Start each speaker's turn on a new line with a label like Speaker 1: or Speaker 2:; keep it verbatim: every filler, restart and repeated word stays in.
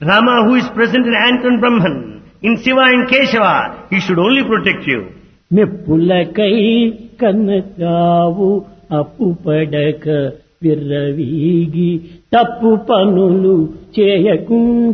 Speaker 1: Rama, who is present in Ant and Brahman, in Shiva and Keshava, he should only protect you.
Speaker 2: మెప్పులకై కన్నచావు అప్పు పడక విర్రవీగి తప్పు పనులు చేయకు